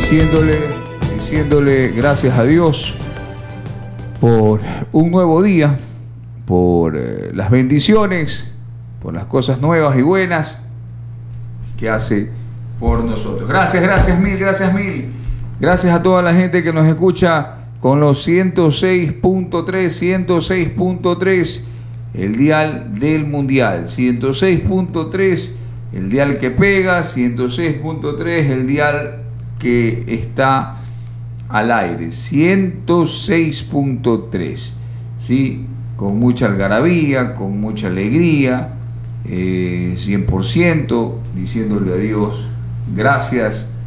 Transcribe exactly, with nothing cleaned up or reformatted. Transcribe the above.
diciéndole, diciéndole gracias a Dios por un nuevo día, por eh, las bendiciones, por las cosas nuevas y buenas que hace por nosotros. Gracias, gracias mil, gracias mil. Gracias a toda la gente que nos escucha con los ciento seis punto tres, ciento seis punto tres, el dial del mundial. ciento seis punto tres, el dial que pega. ciento seis punto tres, el dial que está al aire. ciento seis punto tres, ¿sí? Con mucha algarabía, con mucha alegría, eh, cien por ciento, diciéndole a Dios gracias